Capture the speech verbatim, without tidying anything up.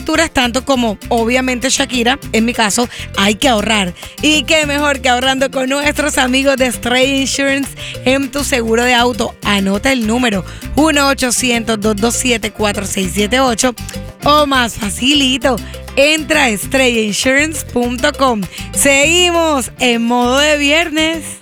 facturas tanto como obviamente Shakira. En mi caso, hay que ahorrar. Y qué mejor que ahorrando con nuestros amigos de Stray Insurance en tu seguro de auto. Anota el número uno ochocientos, dos dos siete, cuatro seis siete ocho o más facilito. Entra a stray insurance punto com. Seguimos en modo de viernes.